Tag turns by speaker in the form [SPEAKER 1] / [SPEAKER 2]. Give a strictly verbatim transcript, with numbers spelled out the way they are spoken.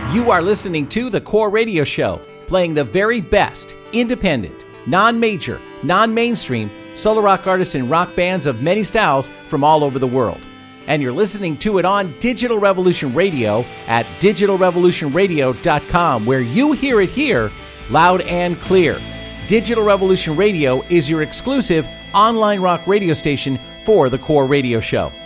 [SPEAKER 1] You are listening to The Core Radio Show, playing the very best, independent, non-major, non-mainstream, solo rock artists and rock bands of many styles from all over the world. And you're listening to it on Digital Revolution Radio at digital revolution radio dot com, where you hear it here, loud and clear. Digital Revolution Radio is your exclusive online rock radio station for The Core Radio Show.